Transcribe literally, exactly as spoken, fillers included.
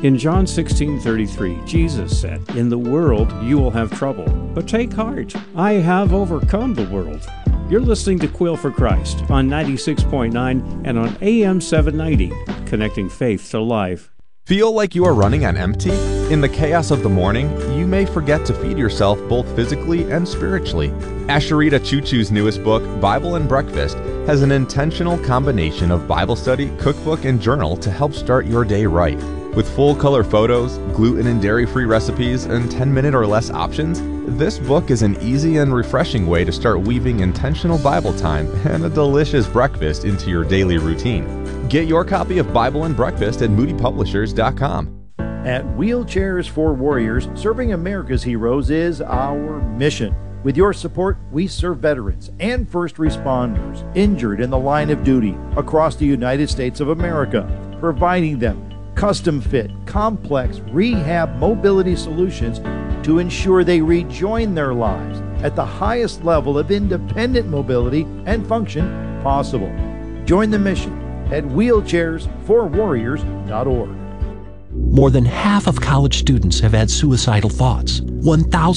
In John sixteen thirty-three, Jesus said, "In the world you will have trouble, but take heart. I have overcome the world." You're listening to Quill for Christ on ninety-six point nine and on A M seven ninety, connecting faith to life. Feel like you are running on empty? In the chaos of the morning, you may forget to feed yourself both physically and spiritually. Asheritah Choo-Choo's newest book, Bible and Breakfast, has an intentional combination of Bible study, cookbook, and journal to help start your day right. With full-color photos, gluten and dairy-free recipes, and ten-minute or less options, this book is an easy and refreshing way to start weaving intentional Bible time and a delicious breakfast into your daily routine. Get your copy of Bible and Breakfast at moody publishers dot com. At Wheelchairs for Warriors, serving America's heroes is our mission. With your support, we serve veterans and first responders injured in the line of duty across the United States of America, providing them custom-fit, complex rehab mobility solutions to ensure they rejoin their lives at the highest level of independent mobility and function possible. Join the mission at wheelchairs for warriors dot org. More than half of college students have had suicidal thoughts. one thousand